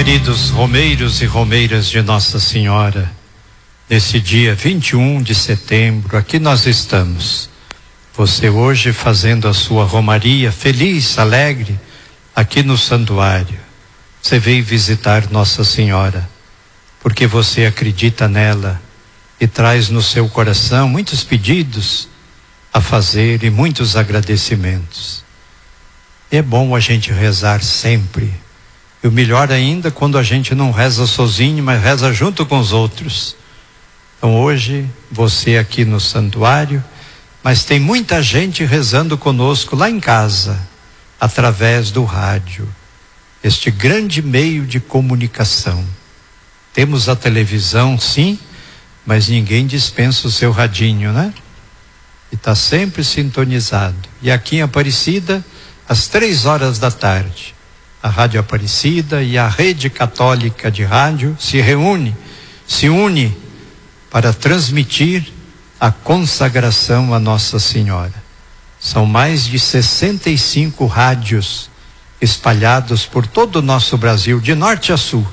Queridos romeiros e romeiras de Nossa Senhora, nesse dia 21 de setembro, aqui nós estamos. Você hoje fazendo a sua romaria feliz, alegre, aqui no santuário. Você veio visitar Nossa Senhora, porque você acredita nela e traz no seu coração muitos pedidos a fazer e muitos agradecimentos. É bom a gente rezar sempre. E o melhor ainda quando a gente não reza sozinho, mas reza junto com os outros. Então hoje, você aqui no santuário, mas tem muita gente rezando conosco lá em casa, através do rádio. Este grande meio de comunicação. Temos a televisão, sim, mas ninguém dispensa o seu radinho, né? E está sempre sintonizado. E aqui em Aparecida, às 3 horas da tarde, a Rádio Aparecida e a Rede Católica de Rádio se une para transmitir a consagração a Nossa Senhora. São mais de 65 rádios espalhados por todo o nosso Brasil, de norte a sul,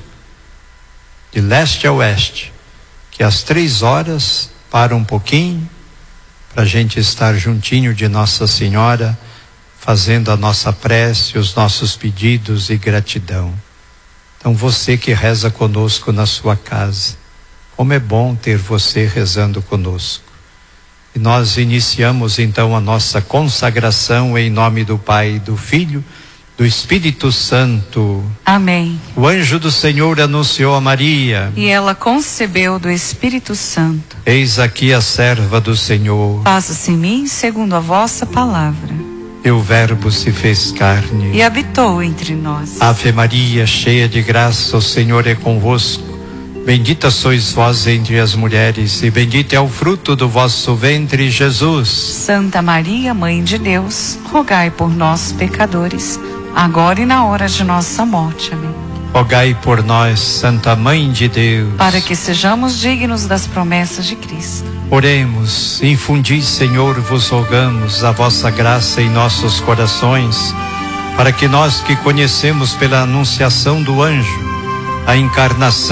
de leste a oeste, que às 3 horas para um pouquinho, para a gente estar juntinho de Nossa Senhora, fazendo a nossa prece, os nossos pedidos e gratidão. Então você que reza conosco na sua casa, como é bom ter você rezando conosco. E nós iniciamos então a nossa consagração em nome do Pai, do Filho, do Espírito Santo. Amém. O anjo do Senhor anunciou a Maria. E ela concebeu do Espírito Santo. Eis aqui a serva do Senhor. Faça-se em mim segundo a vossa palavra. E o Verbo se fez carne e habitou entre nós. Ave Maria, cheia de graça, o Senhor é convosco. Bendita sois vós entre as mulheres, e bendito é o fruto do vosso ventre, Jesus. Santa Maria, Mãe de Deus, rogai por nós, pecadores, agora e na hora de nossa morte. Amém. Rogai por nós, Santa Mãe de Deus, para que sejamos dignos das promessas de Cristo. Oremos. Infundi, Senhor, vos rogamos a vossa graça em nossos corações, para que nós que conhecemos pela anunciação do anjo a encarnação